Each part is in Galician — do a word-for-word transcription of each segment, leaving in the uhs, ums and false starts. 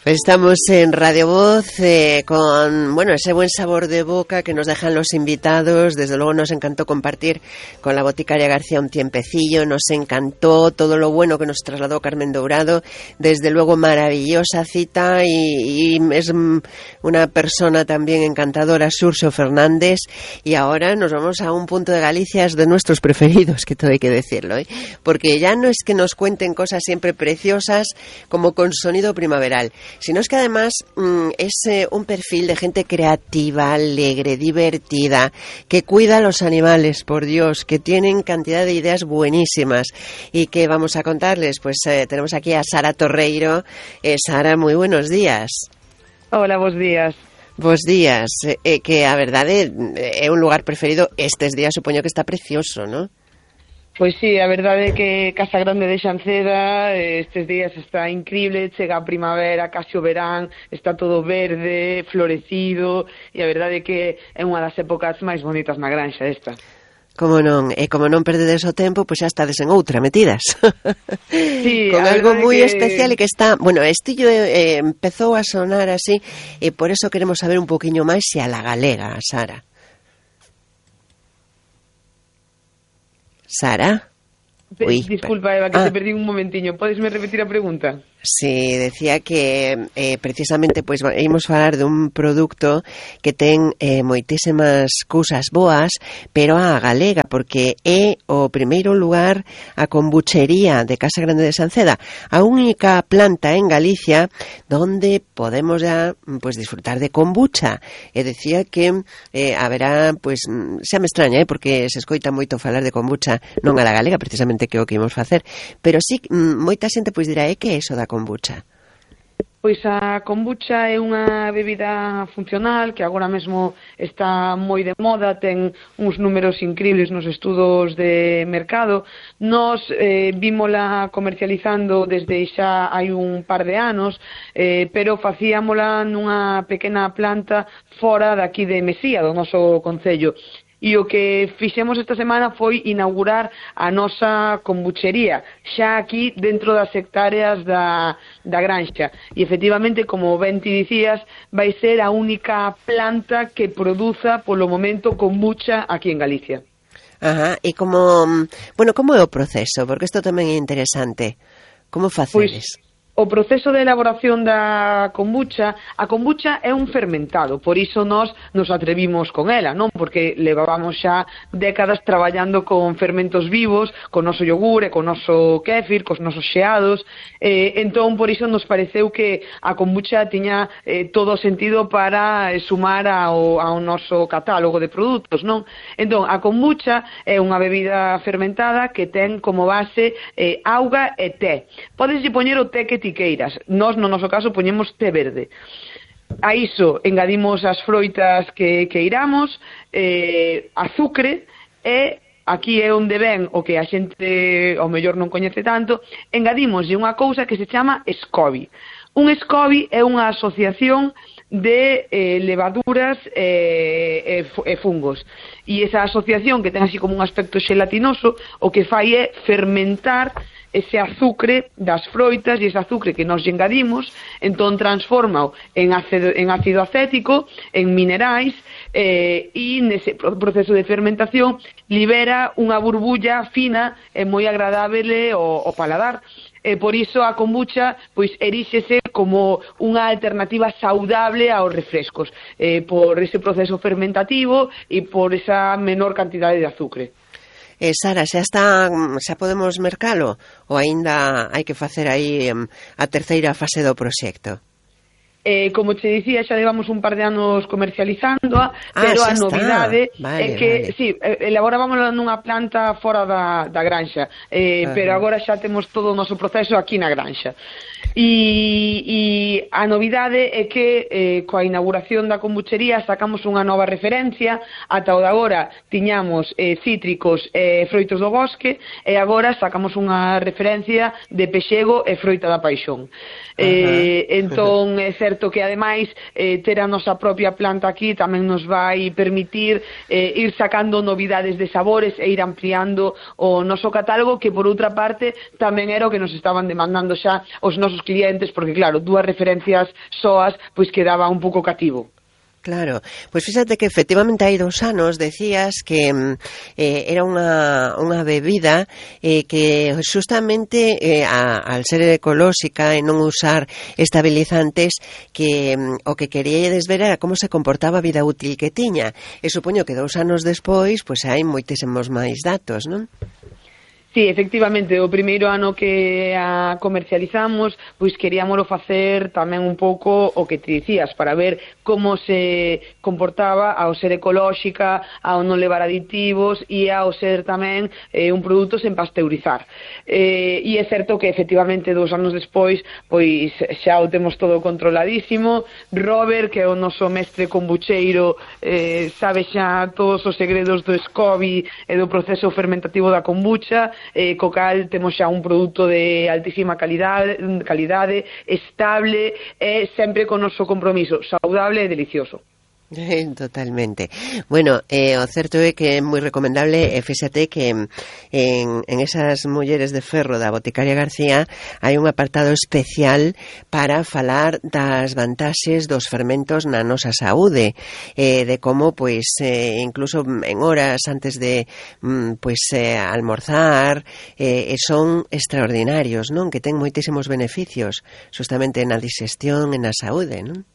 Estamos en Radio Voz eh, con, bueno, ese buen sabor de boca que nos dejan los invitados. Desde luego nos encantó compartir con la boticaria García un tiempecillo, nos encantó todo lo bueno que nos trasladó Carmen Dourado. Desde luego maravillosa cita y, y es una persona también encantadora, Xurxo Fernández. Y ahora nos vamos a un punto de Galicia, es de nuestros preferidos, que todo hay que decirlo, ¿eh? Porque ya no es que nos cuenten cosas siempre preciosas como con sonido primaveral, sino es que además mmm, es eh, un perfil de gente creativa, alegre, divertida, que cuida a los animales, por Dios, que tienen cantidad de ideas buenísimas y que vamos a contarles. Pues eh, tenemos aquí a Sara Torreiro. Eh, Sara, moi buenos días. Hola, bos días. Bos días, eh, que a verdade é un lugar preferido estes días, supoño que está precioso, ¿no? Pois sí, a verdade é que Casa Grande de Xanceda estes días está increíble, chega a primavera, casi o verán, está todo verde, florecido, e a verdade é que é unha das épocas máis bonitas na granxa esta. Como non, e como non perdedes o tempo, pois xa estades en outra metidas. Sí, con algo moi que... especial e que está, bueno, estillo eh, empezou a sonar así, e por eso queremos saber un poquinho máis se a la galega, Sara. Sara? Uy, disculpa, Eva, que ah. te perdí un momentiño. Podesme repetir a pregunta? Sí, decía que eh, precisamente pois pues, ímos falar de un produto que ten eh, moitísimas cousas boas, pero a galega, porque é o primeiro lugar a kombuchería de Casa Grande de Xanceda, a única planta en Galicia donde podemos ya pues disfrutar de kombucha. E decía que eh, haberá, pues, xa me extraña, eh, porque se escoita moito falar de kombucha non a la galega, precisamente que o que imos facer, pero sí, moita xente pois dirá, é que é iso da kombucha? Pois a kombucha é unha bebida funcional que agora mesmo está moi de moda, ten uns números increíbles nos estudos de mercado. Nos eh, vímola comercializando desde xa hai un par de anos, eh, pero facíamola nunha pequena planta fora daqui de Mesía, do noso concello. E o que fixemos esta semana foi inaugurar a nosa kombuchería, xa aquí dentro das hectáreas da, da granxa. E efectivamente, como ben ti dicías, vai ser a única planta que produza polo momento kombucha aquí en Galicia. Ajá, e como, bueno, como é o proceso? Porque isto tamén é interesante. Como facedes? Pois... O proceso de elaboración da kombucha, a kombucha é un fermentado, por iso nós nos atrevimos con ela, non? Porque levábamos xa décadas traballando con fermentos vivos, con noso yogur e con noso kéfir, cos nosos xeados, eh, entón por iso nos pareceu que a kombucha tiña eh, todo o sentido para eh, sumar ao, ao noso catálogo de produtos, non? Entón, a kombucha é unha bebida fermentada que ten como base eh, auga e té. Podeslle poñer o té que tiqueiras. Nós, no noso caso, poñemos té verde. A iso engadimos as froitas que, que iramos, eh, azucre e aquí é onde ven o que a xente ao mellor non coñece tanto, engadimoslle unha cousa que se chama SCOBY. Un SCOBY é unha asociación de eh, levaduras e eh, eh, fungos. E esa asociación, que ten así como un aspecto xelatinoso, o que fai é fermentar ese azucre das froitas e ese azucre que nos engadimos, entón transforma en ácido, en ácido acético, en minerais, eh, e nese proceso de fermentación libera unha burbulla fina e moi agradable ao, ao paladar. E por iso a kombucha pois eríxese como unha alternativa saudable aos refrescos, eh, por ese proceso fermentativo e por esa menor cantidade de azucre. Eh, Sara, xa está, xa podemos mercalo ou aínda hai que facer aí um, a terceira fase do proxecto? Eh, como te dicía, xa levamos un par de anos comercializándoa, ah, pero a novidade vale, é que, vale. sí, elaborábamos nunha planta fora da, da granxa, eh, pero agora xa temos todo o noso proceso aquí na granxa. E, e a novidade é que eh, coa inauguración da kombuchería sacamos unha nova referencia. Ata o de agora tiñamos eh, cítricos e eh, froitos do bosque, e agora sacamos unha referencia de pexego e froita da paixón. Eh, entón é certo certo que ademais eh, ter a nosa propia planta aquí tamén nos vai permitir eh, ir sacando novidades de sabores e ir ampliando o noso catálogo, que por outra parte tamén era o que nos estaban demandando xa os nosos clientes, porque claro, dúas referencias soas pois quedaba un pouco cativo. Claro, pois fíxate que efectivamente hai dous anos decías que eh, era unha, unha bebida eh, que justamente eh, a, al ser ecolóxica e non usar estabilizantes, que o que queríades ver era como se comportaba a vida útil que tiña, e supoño que dous anos despois pois hai moitísimos máis datos, non? Sí, efectivamente, o primeiro ano que a comercializamos, pois queríamoslo facer tamén un pouco o que te dicías, para ver como se comportaba ao ser ecolóxica, ao non levar aditivos e ao ser tamén eh, un produto sen pasteurizar. Eh, e é certo que efectivamente dous anos despois, pois xa o temos todo controladísimo. Robert, que é o noso mestre kombucheiro, eh, sabe xa todos os segredos do SCOBY e do proceso fermentativo da kombucha, eh, co cal temos xa un produto de altísima calidade, calidade estable e sempre con noso compromiso, saudable e delicioso. Totalmente. Bueno, eh, o certo é que é moi recomendable, e fíxate que en, en esas mulleres de ferro da Boticaria García hai un apartado especial para falar das vantaxes dos fermentos na nosa saúde, eh, de como, pois, eh, incluso en horas antes de pois, eh, almorzar, eh, son extraordinarios, non? Que ten moitísimos beneficios, justamente na digestión e na saúde, non?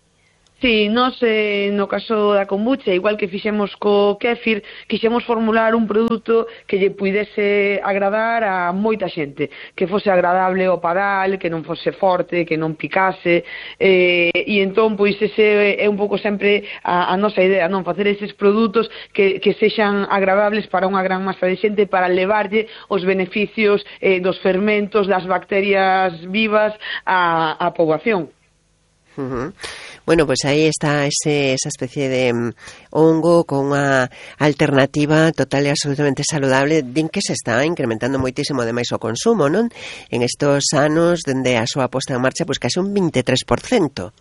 Sí, nós, eh, no caso da kombucha, igual que fixemos co kéfir, quixemos formular un produto que lle puidese agradar a moita xente, que fose agradable ao padal, que non fose forte, que non picase, eh, e entón, pois, ese é un pouco sempre a, a nosa idea, non? Facer eses produtos que, que sexan agradables para unha gran masa de xente, para levarlle os beneficios eh, dos fermentos, das bacterias vivas á, á poboación. Uh-huh. Bueno, pues aí está ese, esa especie de um, hongo con unha alternativa total e absolutamente saludable, din que se está incrementando moitísimo ademais o consumo, non? En estos anos, dende a súa posta en marcha, pois case un veintitrés por cento.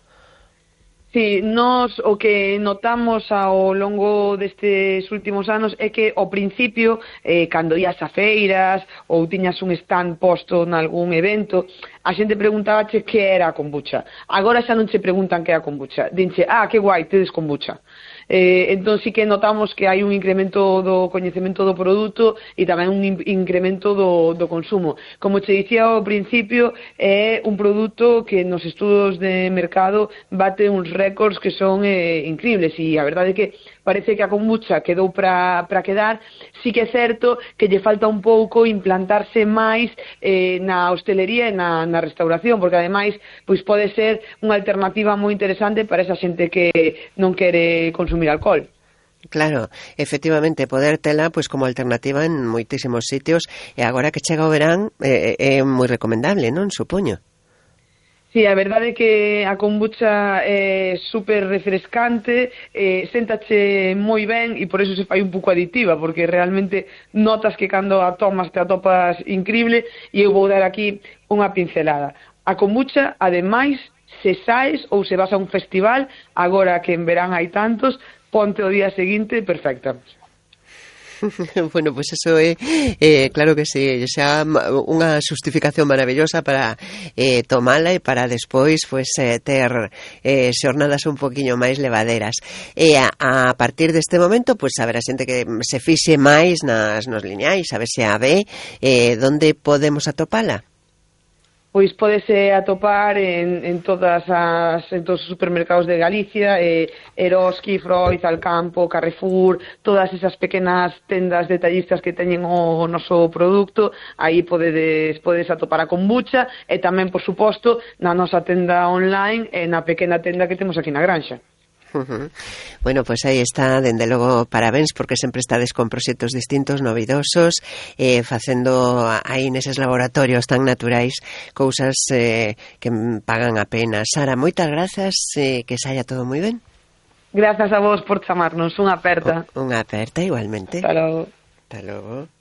Sí, nos o que notamos ao longo destes últimos anos é que ao principio, eh, cando ías a feiras ou tiñas un stand posto nalgún evento, a xente preguntabache que era a kombucha. Agora xa non che preguntan que é a kombucha, dinche, ah, que guai, tedes kombucha. Eh, entón sí que notamos que hai un incremento do coñecemento do produto e tamén un incremento do, do consumo. Como che dicía ao principio, é un produto que nos estudos de mercado bate uns récords que son eh, increíbles, e a verdade é que parece que a kombucha quedou para para quedar. Sí que é certo que lle falta un pouco implantarse máis eh, na hostelería e na, na restauración, porque ademais pois pode ser unha alternativa moi interesante para esa xente que non quere consumir alcohol. Claro, efectivamente, poder tela pois como alternativa en moitísimos sitios, e agora que chega o verán eh, é moi recomendable, non? Supoño. Sí, a verdade é que a kombucha é super refrescante, eh, séntache moi ben e por eso se fai un pouco aditiva, porque realmente notas que cando a tomas te atopas increíble. E eu vou dar aquí unha pincelada. A kombucha, ademais, se saes ou se vas a un festival, agora que en verán hai tantos, ponte o día seguinte perfecta. Bueno, pues eso é, eh, claro que sí, xa unha justificación maravillosa para eh, tomala e para despois pues, eh, ter eh, xornadas un poquinho máis levaderas. E a, a partir deste momento, pues, a ver a xente que se fixe máis nas nos lineais, a ver se a ve, eh, donde podemos atopala? Pois pódese atopar en, en todas as en todos os supermercados de Galicia, eh, Eroski, Freud, Alcampo, Carrefour, todas esas pequenas tendas detallistas que teñen o noso produto. Aí podedes, podedes atopar a kombucha, e tamén, por suposto, na nosa tenda online e na pequena tenda que temos aquí na Granxa. Uh-huh. Bueno, pues aí está, dende logo, parabéns, porque sempre estades con proxectos distintos, novidosos, eh, facendo aí neses laboratorios tan naturais cousas eh, que pagan a pena. Sara, moitas grazas, eh, que saia todo moi ben. Grazas a vos por chamarnos, unha aperta. O, unha aperta igualmente. Hasta logo. Hasta logo.